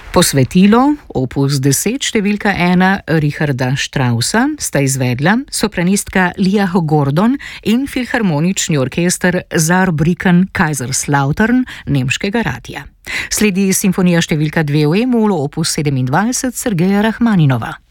Posvetilo, opus 10 številka 1 Richarda Straussa sta izvedla sopranistka Leah Gordon in filharmonični orkester Saarbrücken Kaiserslautern nemškega radia. Sledi simfonija številka 2 v E-molu, opus 27 Sergeja Rachmaninova.